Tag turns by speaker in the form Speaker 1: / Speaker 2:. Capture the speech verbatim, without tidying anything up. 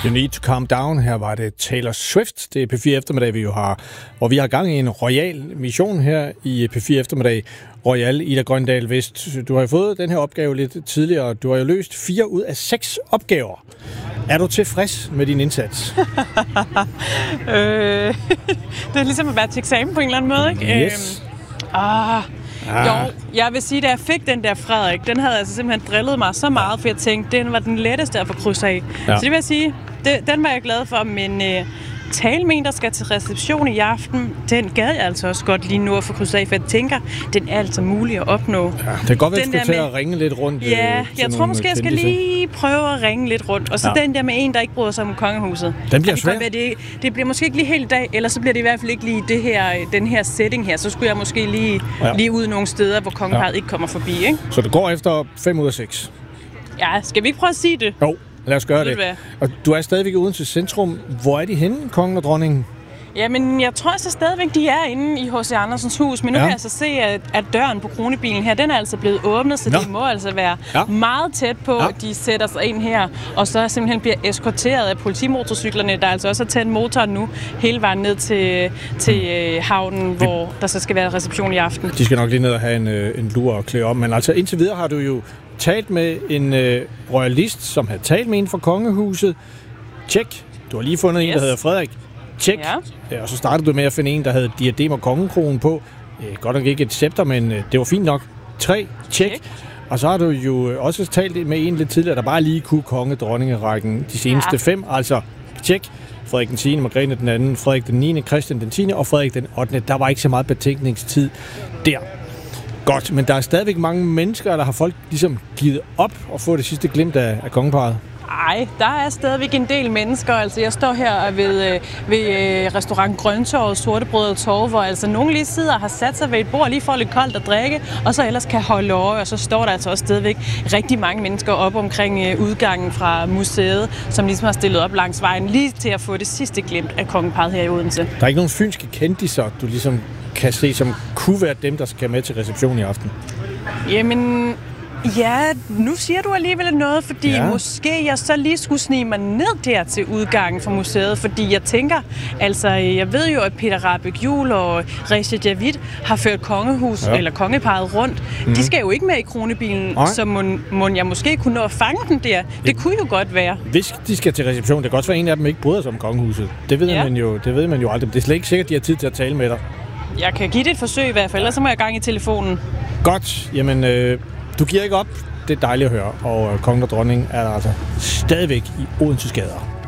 Speaker 1: You Need to Calm Down. Her var det Taylor Swift. Det er P fire Eftermiddag, vi jo har, hvor vi har gang i en royal mission her i P fire Eftermiddag. Royal Ida Grøndal Vest. Du har jo fået den her opgave lidt tidligere. Du har jo løst fire ud af seks opgaver. Er du tilfreds med din indsats?
Speaker 2: øh, det er ligesom at være til eksamen på en eller anden måde, ikke?
Speaker 1: Yes.
Speaker 2: Øhm, ah,
Speaker 1: ah.
Speaker 2: Jo, jeg vil sige, da jeg fik den der Frederik, den havde altså simpelthen drillet mig så meget, for jeg tænkte, den var den letteste at få kryds af. Ja. Så det vil jeg sige, det, den var jeg glad for, men øh, tale med en, der skal til reception i aften, den gad jeg altså også godt lige nu at få kryds af, for jeg tænker, den er altså mulig at opnå.
Speaker 1: Ja, det kan godt være, at du skal til at ringe lidt rundt.
Speaker 2: Ja,
Speaker 1: øh,
Speaker 2: jeg tror måske, jeg skal lige prøve at ringe lidt rundt. Og så ja. den der med en, der ikke bryder sig om kongehuset.
Speaker 1: Den bliver svær.
Speaker 2: Det, det, det bliver måske ikke lige helt i dag, eller så bliver det i hvert fald ikke lige det her, den her setting her. Så skulle jeg måske lige, ja. lige ud nogle steder, hvor kongeparret ja. ikke kommer forbi, ikke?
Speaker 1: Så det går efter fem ud af seks?
Speaker 2: Ja, skal vi ikke prøve at sige det?
Speaker 1: Jo. Lad os gøre det. det. Og du er stadigvæk uden til centrum. Hvor er de henne, kongen og dronningen?
Speaker 2: Jamen, jeg tror så stadigvæk, de er inde i H C Andersens hus. Men nu ja. kan jeg så se, at, at døren på kronebilen her, den er altså blevet åbnet, så Nå. de må altså være ja. meget tæt på, ja. at de sætter sig ind her. Og så simpelthen bliver eskorteret af politimotorcyklerne, der altså også har tændt motoren nu, hele vejen ned til, til øh, havnen, hvor det, der så skal være reception i aften.
Speaker 1: De skal nok lige ned og have en, øh, en lur og klæde om. Men altså indtil videre har du jo talt med en øh, royalist, som havde talt med en fra kongehuset. Tjek. Du har lige fundet yes. en, der hedder Frederik. Tjek. Ja. Ja, og så startede du med at finde en, der havde diadem og kongekronen på. Eh, godt nok ikke et scepter, men eh, det var fint nok. Tre. Tjek. Tjek. Og så har du jo også talt med en lidt tidligere, der bare lige kunne konge-dronningerækken de seneste ja. fem. Altså, tjek. Frederik den tiende, Margrethe den anden, Frederik den niende, Christian den tiende og Frederik den ottende. Der var ikke så meget betænkningstid der. Godt, men der er stadigvæk mange mennesker, der har folk ligesom givet op og fået det sidste glimt af, af kongeparret.
Speaker 2: Nej, der er stadigvæk en del mennesker. Altså, jeg står her ved, ved restaurant Grøntorvet, Sortebrød og Torv, hvor altså nogen lige sidder og har sat sig ved et bord, lige får lidt koldt at drikke, og så ellers kan holde øje, og så står der altså også stadigvæk rigtig mange mennesker op omkring udgangen fra museet, som ligesom har stillet op langs vejen, lige til at få det sidste glimt af kongeparret her i Odense.
Speaker 1: Der er ikke nogen fynske kendiser, du ligesom kan se, som kunne være dem, der skal med til reception i aften?
Speaker 2: Jamen, ja, nu siger du alligevel noget, fordi ja. måske jeg så lige skulle snige mig ned der til udgangen fra museet, fordi jeg tænker, altså, jeg ved jo, at Peter Rahbæk Juhl og Reza Javid har ført kongehus, ja. eller kongeparret rundt. Mm. De skal jo ikke med i kronebilen, Nej. så må, må jeg måske kunne nå at fange dem der. Det ja. kunne jo godt være.
Speaker 1: Hvis de skal til reception, det kan godt være, en af dem ikke bryder sig om kongehuset. Det ved, ja. man jo, det ved man jo aldrig. Det er slet ikke sikkert, at de har tid til at tale med dig.
Speaker 2: Jeg kan give det et forsøg i hvert fald, ellers så må jeg gang i telefonen.
Speaker 1: Godt. Jamen, øh, du giver ikke op. Det er dejligt at høre. Og øh, kongen og dronningen er der altså stadigvæk i Odenses gader.